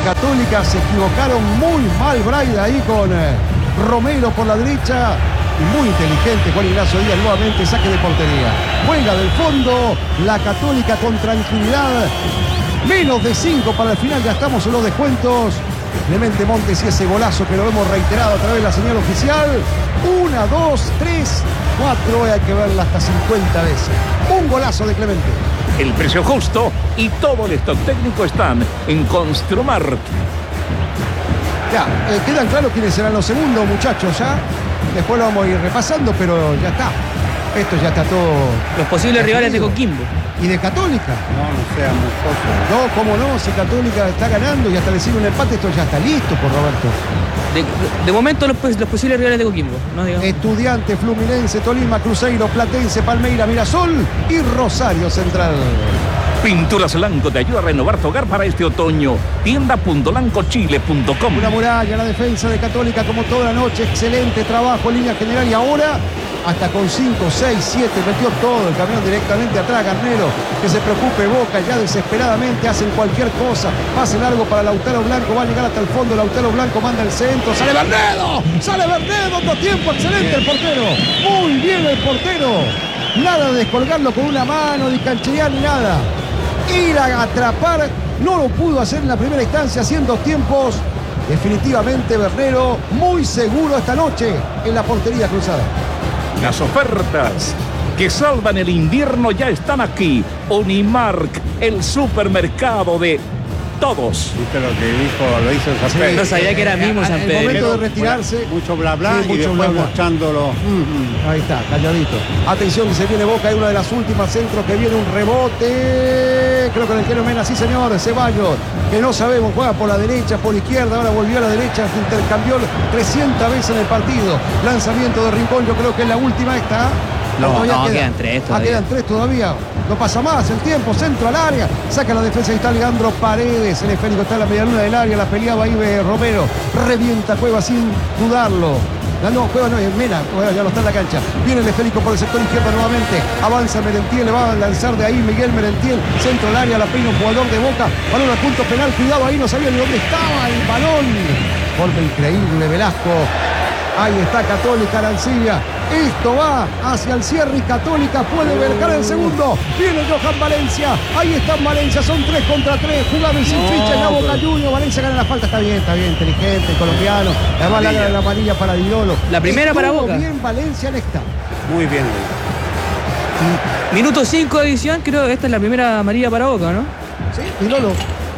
Católica. Se equivocaron muy mal Braida ahí con Romero por la derecha. Y muy inteligente Juan Ignacio Díaz, nuevamente saque de portería. Juega del fondo la Católica con tranquilidad. Menos de 5 para el final, ya estamos en los descuentos. Clemente Montes y ese golazo que lo hemos reiterado a través de la señal oficial. 1, 2, 3, 4, hay que verla hasta 50 veces. Un golazo de Clemente. El precio justo y todo el stock técnico están en Construmark. Ya, quedan claros quiénes serán los segundos, muchachos, ya. Después lo vamos a ir repasando, pero ya está. Esto ya está todo. Los posibles rivales de Coquimbo. ¿Y de Católica? No seamos cosas. No, cómo no, si Católica está ganando y hasta le sirve un empate, esto ya está listo por Roberto. De momento los posibles rivales de Coquimbo, ¿no? Digamos. Estudiante, Fluminense, Tolima, Cruzeiro, Platense, Palmeiras, Mirasol y Rosario Central. Pinturas Lanco te ayuda a renovar tu hogar para este otoño. Tienda.lancochile.com. Una muralla, la defensa de Católica como toda la noche. Excelente trabajo en línea general y ahora hasta con 5, 6, 7 metió todo el camión directamente atrás. Garnero, que se preocupe Boca, ya desesperadamente hacen cualquier cosa. Pase largo para Lautaro Blanco, va a llegar hasta el fondo. Lautaro Blanco manda el centro. ¡Sale Bernedo! ¡Sale Bernedo! ¡Dos tiempos! ¡Excelente el portero! ¡Muy bien el portero! Nada de descolgarlo con una mano, ni cancherear, ni nada. Ir a atrapar, no lo pudo hacer en la primera instancia, haciendo tiempos. Definitivamente Bernero muy seguro esta noche en la portería cruzada. Las ofertas que salvan el invierno ya están aquí. Unimark, el supermercado de todos. ¿Viste lo que dijo? Lo hizo San Pedro. No sabía que era mismo San En Pedro. el momento de retirarse. Mucho bla bla Sí, y mucho después bla, bla. mostrándolo. Ahí está, calladito. Atención que se viene Boca, hay una de las últimas centros que viene un rebote. Creo que el arquero Mena, sí señor, Ceballos, que no sabemos, juega por la derecha, por la izquierda, ahora volvió a la derecha, se intercambió 300 veces en el partido. Lanzamiento de Rincón, yo creo que es la última esta. No, Todavía quedan 3 todavía. Quedan 3 todavía. No pasa más el tiempo, centro al área. Saca la defensa y está Leandro Paredes. El esférico está en la medialuna del área. La peleaba ahí Romero. Revienta Cueva sin dudarlo. No, Cueva no, es Mena. Bueno, ya no está en la cancha. Viene el esférico por el sector izquierdo nuevamente. Avanza Merentiel, le va a lanzar de ahí Miguel Merentiel. Centro al área, la peina un jugador de Boca. Balón al punto penal. Cuidado ahí, no sabía ni dónde estaba el balón. Golpe increíble, Velasco. Ahí está Católica, Arancibia. Esto va hacia el cierre y Católica puede vercar el segundo. Viene Johan Valencia. Ahí está Valencia. Son 3 contra 3. Jugado y sin ficha. Ya Boca Juniors. Valencia gana la falta. Está bien, inteligente, el colombiano. Además la la amarilla para Dinolo. La primera para Boca. Bien Valencia en esta. Muy bien. Minuto 5 de edición, creo que esta es la primera amarilla para Boca, ¿no? Sí, Dinolo.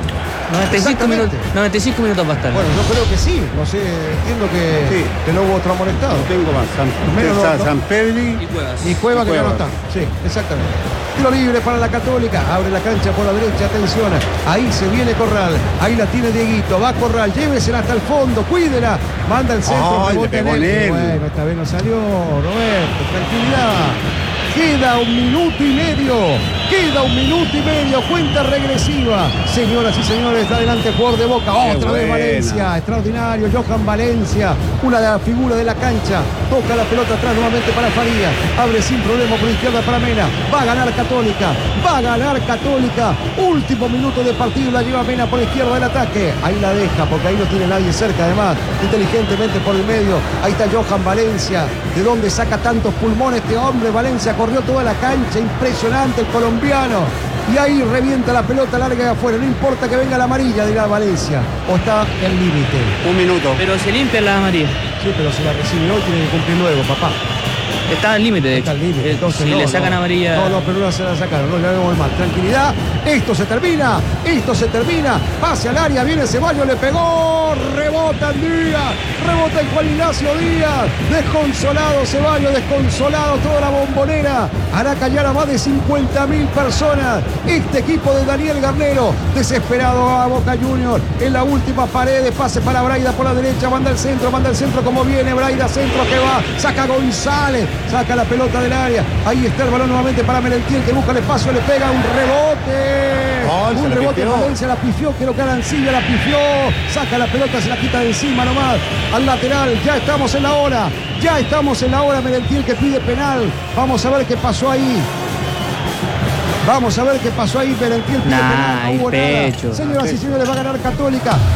95 minutos va a estar. Bueno, yo creo que sí. No sé, entiendo que no hubo otro amonestado. No tengo más. San Pedri Y Cueva que ya no está. Sí, exactamente. Tiro libre para la Católica. Abre la cancha por la derecha. Atención. Ahí se viene Corral. Ahí la tiene Dieguito. Va Corral. Llévesela hasta el fondo. Cuídela. Manda el centro. Rebote en él. Bueno, esta vez no salió. Roberto, tranquilidad. Queda 1 minuto y medio. Queda 1 minuto y medio. Cuenta regresiva. Señoras y señores, está adelante el jugador de Boca. Otra vez Valencia. Extraordinario. Johan Valencia. Una de las figuras de la cancha. Toca la pelota atrás nuevamente para Farías. Abre sin problema por izquierda para Mena. Va a ganar Católica. Va a ganar Católica. Último minuto de partido. La lleva Mena por izquierda del ataque. Ahí la deja porque ahí no tiene nadie cerca. Además, inteligentemente por el medio. Ahí está Johan Valencia. ¿De dónde saca tantos pulmones este hombre? Valencia corrió toda la cancha. Impresionante el colombiano. Y ahí revienta la pelota larga de afuera. No importa que venga la amarilla, dirá Valencia. O está el límite. 1 minuto. Pero se limpia la amarilla. Sí, pero si la recibe hoy tiene que cumplir luego, papá. Está al límite, de hecho. Está al límite. Entonces, si le sacan amarilla. No, pero no se la sacaron. No le vemos mal. Tranquilidad. Esto se termina. Esto se termina. Pase al área. Viene Ceballos. Le pegó. Rebota en Díaz. Rebota en Juan Ignacio Díaz. Desconsolado Ceballos. Desconsolado toda la bombonera. Hará callar a más de 50.000 personas. Este equipo de Daniel Garnero. Desesperado a Boca Juniors. En la última pared de pase para Braida por la derecha. Manda el centro como viene. Braida centro que va. Saca González. Saca la pelota del área. Ahí está el balón nuevamente para Merentiel que busca el espacio. Le pega un rebote. Un rebote. Valencia la pifió. Creo que Arancibia la pifió. Saca la pelota, se la quita de encima nomás. Al lateral. Ya estamos en la hora. Ya estamos en la hora. Merentiel que pide penal. Vamos a ver qué pasó ahí. Vamos a ver qué pasó ahí. Merentiel pide penal. No hubo nada. Señoras y señores, va a ganar Católica.